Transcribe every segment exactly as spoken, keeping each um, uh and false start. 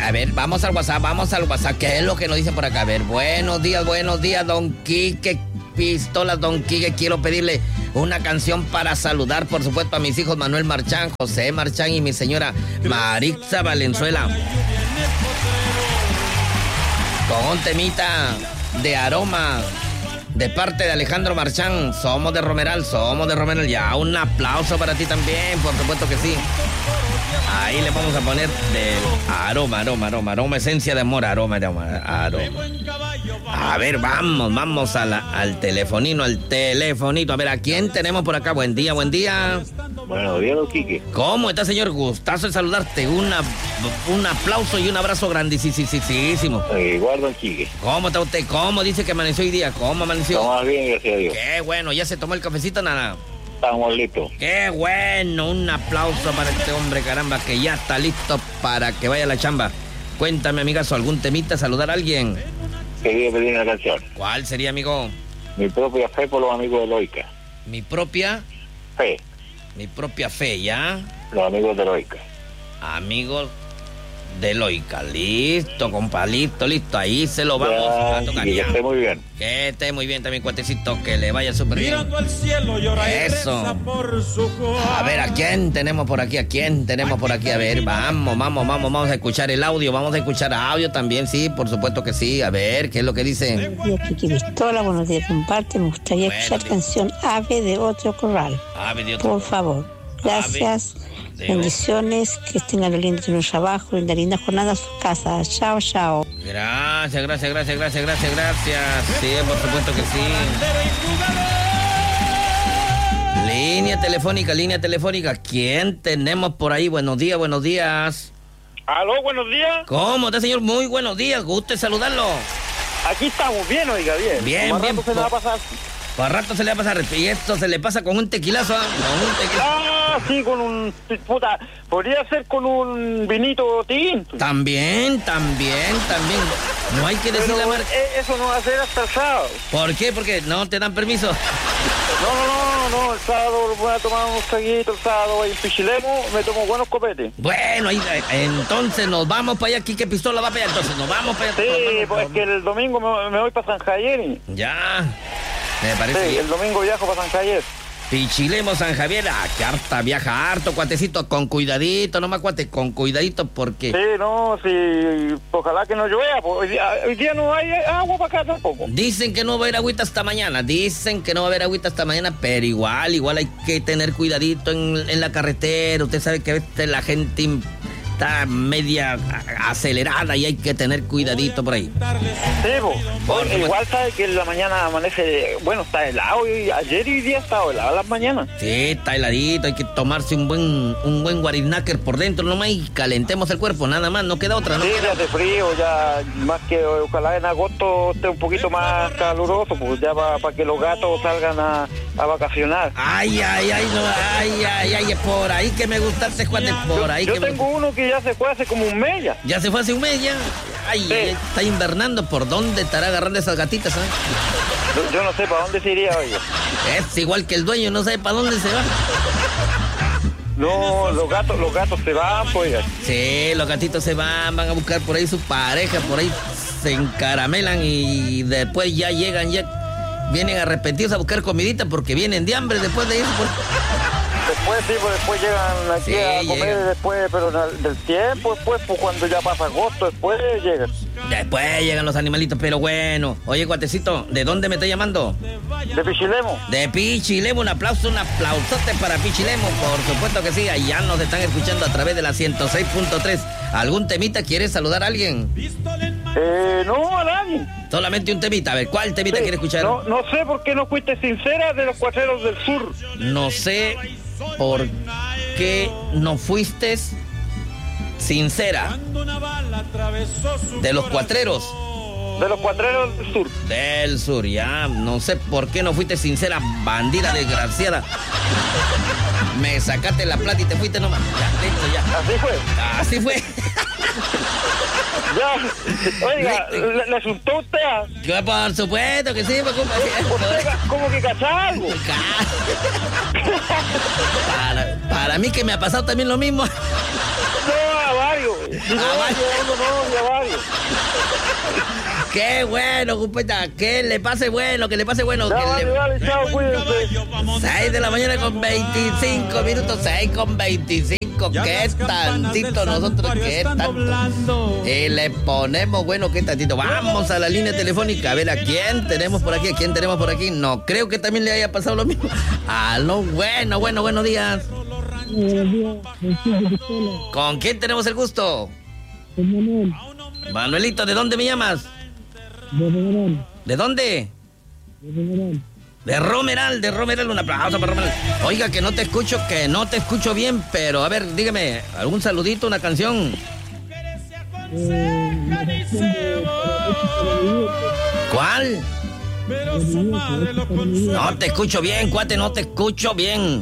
a ver, vamos al WhatsApp, vamos al WhatsApp. ¿Qué es lo que nos dicen por acá? A ver, buenos días, buenos días, don Quique Pistolas, don Quique. Quiero pedirle una canción para saludar, por supuesto, a mis hijos Manuel Marchán, José Marchán y mi señora Maritza Valenzuela. Con un temita de Aroma, de parte de Alejandro Marchán. Somos de Romeral, somos de Romeral. Ya, un aplauso para ti también, por supuesto que sí. Ahí le vamos a poner de aroma, aroma, aroma, aroma, esencia de amor, aroma, aroma, aroma. A ver, vamos, vamos a la, al telefonino, al telefonito. A ver, ¿a quién tenemos por acá? Buen día, buen día. Buenos días, don Quique. ¿Cómo está, señor? Gustazo en saludarte. Una, un aplauso y un abrazo grandísimo. Igual, don Quique. ¿Cómo está usted? ¿Cómo dice que amaneció hoy día? ¿Cómo amaneció? Estamos bien, gracias a Dios. Qué bueno, ¿ya se tomó el cafecito, nada? Estamos listos. Qué bueno, un aplauso para este hombre, caramba, que ya está listo para que vaya a la chamba. Cuéntame, amigazo, ¿algún temita, saludar a alguien? Quería pedir una canción. ¿Cuál sería, amigo? Mi propia fe por los amigos de Loica. ¿Mi propia? Fe. Mi propia fe, ¿ya? Los amigos de Loica. Amigos de Loica. Listo, compa, listo, listo. Ahí se lo vamos ya, a tocar. Que ya. esté muy bien. Que esté muy bien también, cuatecito. Que le vaya súper bien. Mirando al cielo llora eso. Por su a ver, ¿a quién tenemos por aquí? ¿A quién tenemos por aquí? A ver, vamos, vamos, vamos, vamos a escuchar el audio. Vamos a escuchar audio también, sí, por supuesto que sí. A ver, ¿qué es lo que dice? Buenos días, Quique Pistola. Buenos días, comparte. Me gustaría bueno, escuchar la canción Ave de Otro Corral. Ave de Otro Por favor. Gracias. Bendiciones, que tengan un lindo trabajo, una linda jornada a su casa. Chao, chao. Gracias, gracias, gracias, gracias, gracias, gracias. Sí, por supuesto que sí. Línea telefónica, línea telefónica. ¿Quién tenemos por ahí? Buenos días, buenos días. Aló, buenos días. ¿Cómo está, señor? Muy buenos días. Gusto en saludarlo. Aquí estamos, bien, oiga, bien. Bien, Más bien. rato se le va a pasar. Por rato se le va a pasar. Y esto se le pasa con un tequilazo, ¿eh? Con un tequilazo. Ah, sí, con un... Puta, podría ser con un vinito tinto. También, también, también. No hay que decir Pero la marca. eso no va a ser hasta el sábado. ¿Por qué? Porque no te dan permiso. No, no, no, no, el sábado voy a tomar unos traguitos, el sábado en Pichilemo me tomo buenos copetes. Bueno, ahí, entonces nos vamos para allá. Quique Pistola va para allá, entonces nos vamos para allá. Sí, vamos, pues vamos. es que el domingo me, me voy para San Javier. Ya, me parece Sí, bien. el domingo viajo para San Javier. Pichilemo, San Javier, ah, que harta viaja harto, cuatecito, con cuidadito, nomás cuate, con cuidadito, porque... Sí, no, sí, ojalá que no llueva, pues hoy día, hoy día no hay agua para acá tampoco. Dicen que no va a haber agüita hasta mañana, dicen que no va a haber agüita hasta mañana, pero igual, igual hay que tener cuidadito en, en la carretera. Usted sabe que a veces la gente está media acelerada y hay que tener cuidadito por ahí. Sí, pues, oye, igual sabe que en la mañana amanece, bueno, está helado, y ayer y hoy día está helado las mañanas. Sí, está heladito, hay que tomarse un buen un buen guarinacker por dentro nomás y calentemos el cuerpo, nada más, no queda otra, ¿no? Sí, ya hace frío, ya más que ojalá en agosto esté un poquito más caluroso, pues ya para pa que los gatos salgan a, a vacacionar. Ay, ay, ay, no, ay, ay, ay, es por ahí que me gusta este Juan, es por ahí Yo que tengo me... uno que ya se fue hace como un mes ya. Ya se fue hace un mes ya. Ay, Sí. está invernando, ¿por dónde estará agarrando esas gatitas, eh? Yo, yo no sé para dónde se iría, oye. Es igual que el dueño, no sabe para dónde se va. No, los gatos, los gatos se van, pues. Sí, los gatitos se van, van a buscar por ahí su pareja, por ahí se encaramelan y después ya llegan, ya vienen arrepentidos a buscar comidita porque vienen de hambre después de eso. Por... Después sí, pues después llegan aquí Sí, a comer llegan. después, pero del, del tiempo después, pues cuando ya pasa agosto, después llegan. Después llegan los animalitos, pero bueno. Oye, guatecito, ¿de dónde me está llamando? De Pichilemo. De Pichilemo, un aplauso, un aplausote para Pichilemo, por supuesto que sí, allá nos están escuchando a través de la ciento seis punto tres. ¿Algún temita? ¿Quieres saludar a alguien? Eh, no, a nadie. Solamente un temita, a ver, ¿cuál temita Sí, quiere escuchar? No, no sé por qué no fuiste sincera de los cuatreros del sur. No sé por qué no fuiste sincera. De los cuatreros De los cuatreros del sur. del sur, ya. No sé por qué no fuiste sincera, bandida desgraciada. Me sacaste la plata y te fuiste nomás. Ya, listo, ya. Así fue. Así fue. Ya, oiga, ¿le, le asustó a usted? ¿Ah? Yo, por supuesto que sí, pues, compa. ¿Usted ca- como que cacha algo? Para, para mí que me ha pasado también lo mismo. No, a varios. uno no, ya varios. Qué bueno, compita, que le pase bueno, que le pase bueno. Ya, que vale, le... vale, chao, cuídense. seis de la mañana con veinticinco minutos, seis con veinticinco, qué tantito nosotros, qué tanto. Y le ponemos, bueno, qué tantito. Vamos a la línea telefónica, a ver a quién tenemos por aquí, a quién tenemos por aquí. No creo que también le haya pasado lo mismo. Aló, bueno, bueno, buenos días. Buenos días. ¿Con quién tenemos el gusto? Con Manuel, Manuelito, ¿de dónde me llamas? de Romeral, ¿De dónde? de Romeral. De Romeral, de Romeral, un aplauso para Romeral. Oiga, que no te escucho, que no te escucho bien, pero a ver, dígame, algún saludito, una canción. Eh, la canción de ¿Cuál? Para mi viejo, este es para mi viejo, No te escucho bien, cuate, no te escucho bien.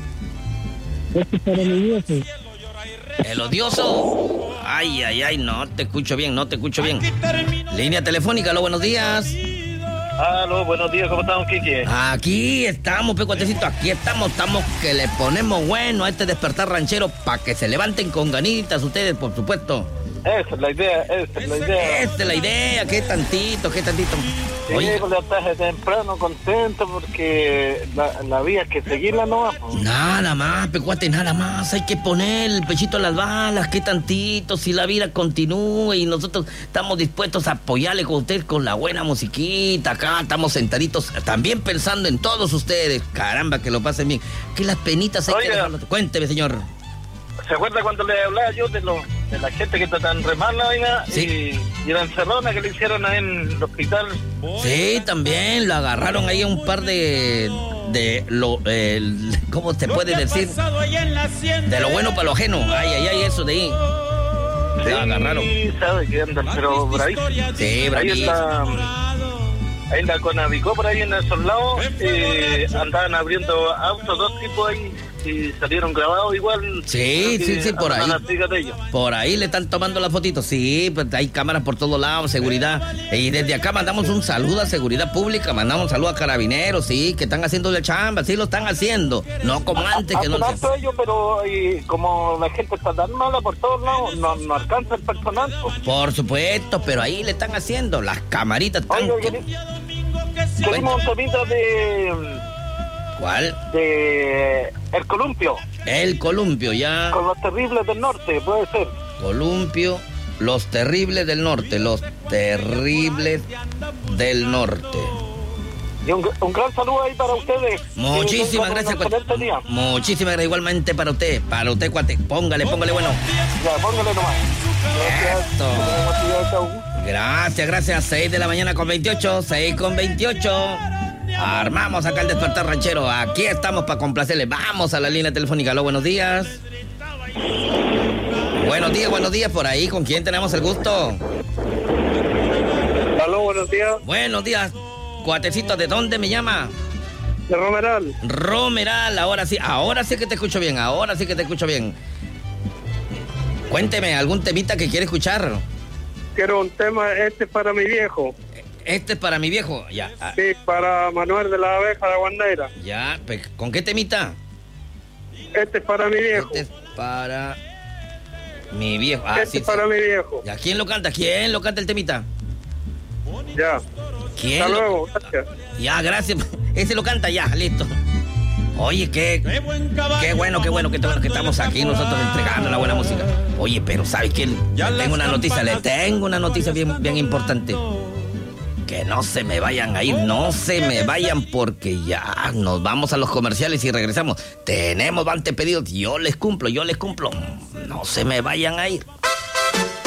este es para mi viejo. El odioso. Ay, ay, ay, no te escucho bien, no te escucho bien. Línea telefónica, aló, buenos días. Aló, buenos días, ¿cómo estamos, Kiki? Aquí estamos, pe cuatecito, aquí estamos, estamos que le ponemos bueno a este despertar ranchero para que se levanten con ganitas ustedes, por supuesto. Esa es la idea, esa es la idea. Esta es la idea, qué tantito, qué tantito. Sí, Oye, pues levantarse temprano, contento, porque la, la vida es que seguirla no va. Pues. nada más, pecuate, nada más. Hay que poner el pechito a las balas, qué tantito, si la vida continúa y nosotros estamos dispuestos a apoyarle con usted con la buena musiquita. Acá estamos sentaditos, también pensando en todos ustedes. Caramba, que lo pasen bien. Que las penitas hay Oiga. que dejarlo. Cuénteme, señor. ¿Se acuerda cuando le hablaba yo de, lo, de la gente que está tan re mala, oiga? Sí. Y, y la encerrona que le hicieron ahí en el hospital. Sí, también lo agarraron ahí a un par de... de lo... Eh, ¿cómo se puede decir? De lo bueno para lo ajeno. Ay, ay, ay, eso de ahí. Sí, Lo agarraron. sabe que andan, pero bravísimo. Sí, Ahí bravísimo. está... Ahí en la Conavicó, por ahí en esos lados, eh, andaban abriendo autos, dos tipos ahí, y salieron grabados igual. Sí, sí, sí, por ahí. De ellos. Por ahí le están tomando las fotitos. Sí, pues hay cámaras por todos lados, seguridad. Y desde acá mandamos un saludo a seguridad pública, mandamos un saludo a carabineros, sí, que están haciendo la chamba, sí lo están haciendo. No como antes que no Hacen se... harto ellos, pero y, como la gente está tan mala por todos lados, no, no alcanza el personal. Pues. Por supuesto, pero ahí le están haciendo. Las camaritas están... Oiga, queri- queremos un temita de, ¿Cuál? de El Columpio, El Columpio, ya. con los terribles del norte, puede ser. Columpio, los terribles del norte, los terribles del norte. Y un, un gran saludo ahí para ustedes. Muchísimas Que gracias, tengan un cuate. excelente día. Muchísimas gracias igualmente para usted, para usted, cuate. Póngale, póngale bueno. Ya, póngale nomás. Gracias. Esto. Buenos días, chau. Gracias, gracias. seis de la mañana con veintiocho, seis con veintiocho. Armamos acá el despertar ranchero. Aquí estamos para complacerle. Vamos a la línea telefónica. Aló, buenos días. Buenos días, buenos días. Por ahí, ¿con quién tenemos el gusto? Aló, buenos días. Buenos días. Cuatecito, ¿de dónde me llama? De Romeral. Romeral, ahora sí, ahora sí que te escucho bien, ahora sí que te escucho bien. Cuénteme, ¿algún temita que quiere escuchar? Quiero un tema, este para mi viejo. Este es para mi viejo, ya. ah, Sí, para Manuel de la Abeja de Guandeira. Ya, pe- ¿con qué temita? Este es para mi viejo. Este es para mi viejo. Ah, este sí, es para sí. mi viejo. Ya, ¿quién lo canta? ¿Quién lo canta el temita? Ya. ¿Quién? Hasta lo- luego. Gracias. Ya, gracias. Ese lo canta ya, listo. Oye, qué, qué bueno, qué bueno que, que estamos aquí nosotros entregando la buena música. Oye, pero ¿sabes qué? Le tengo una noticia, le tengo una noticia bien, bien importante. Que no se me vayan a ir, no se me vayan porque ya nos vamos a los comerciales y regresamos. Tenemos veinte pedidos, yo les cumplo, yo les cumplo. No se me vayan a ir.